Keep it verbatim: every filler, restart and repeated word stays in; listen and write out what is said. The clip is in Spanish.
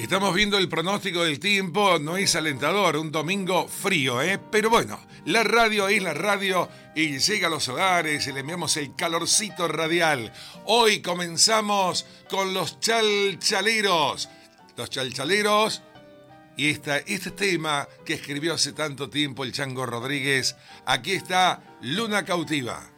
Estamos viendo el pronóstico del tiempo, no es alentador, un domingo frío, ¿eh? Pero bueno, la radio es la radio y llega a los hogares y le enviamos el calorcito radial. Hoy comenzamos con los chalchaleros. Los chalchaleros y esta, este tema que escribió hace tanto tiempo el Chango Rodríguez. Aquí está Luna Cautiva.